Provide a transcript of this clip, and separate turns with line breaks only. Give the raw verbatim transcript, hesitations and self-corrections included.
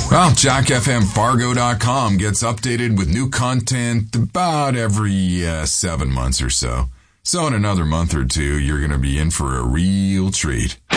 Well, Jack F M Fargo dot com gets updated with new content about every uh, seven months or so. So in another month or two, you're going to be in for a real treat.